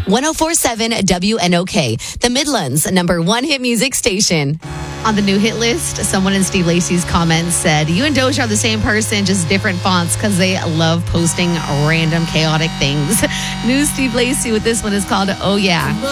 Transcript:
1047 WNOK, the Midlands #1 hit music station. On the new hit list, someone in Steve Lacy's comments said, "You and Doja are the same person, just different fonts because they love posting random chaotic things." New Steve Lacy with this one is called Oh Yeah.